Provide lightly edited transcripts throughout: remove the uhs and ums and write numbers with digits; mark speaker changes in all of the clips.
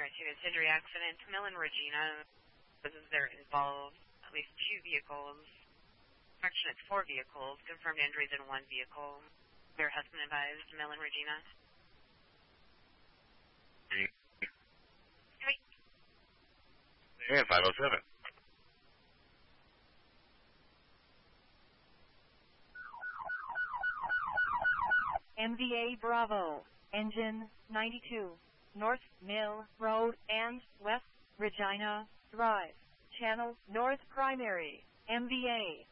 Speaker 1: a Sidri accident. Mill and Regina, they're involved. At least 2 vehicles. Correction, it's 4 vehicles. Confirmed injuries in 1 vehicle. There has been advised, Mill and Regina.
Speaker 2: Yeah, 507.
Speaker 3: MVA Bravo, engine 92, North Mill Road and West Regina Drive, Channel North Primary, MVA.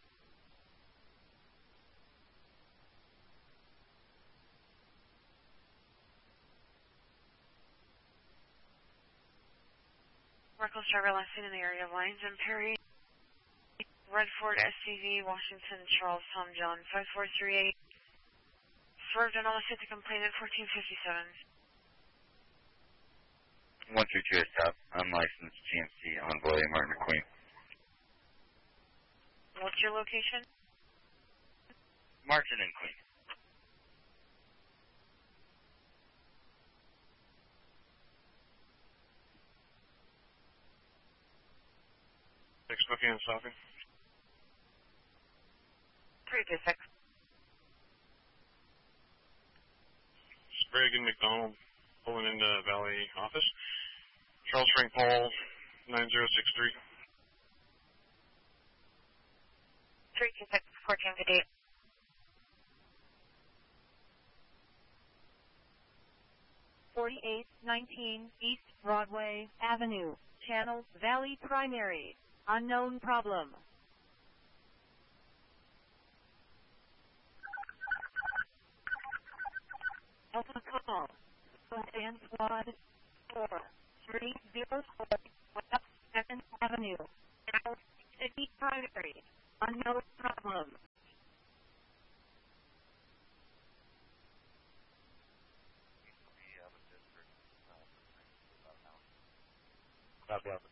Speaker 1: Reckless driver last seen in the area of Lyons and Perry. Red Ford SCV, Washington, Charles, Tom John, 5438. Swerved and almost hit the complainant, 1457.
Speaker 2: 122 is stop. Unlicensed GMC envoy, Martin McQueen.
Speaker 1: What's your location?
Speaker 2: Martin and Queen.
Speaker 4: Smoking and stopping.
Speaker 1: Previous X.
Speaker 4: Sprague and McDonald pulling into Valley office. Charles Frank Paul, 9063.
Speaker 1: 326, 1458.
Speaker 3: .4819 East Broadway Avenue, Channel Valley Primary. Unknown problem. Alpha call. Command Squad 4304 West 2nd Avenue, Channel City Primary. Unknown problem.
Speaker 2: Copy,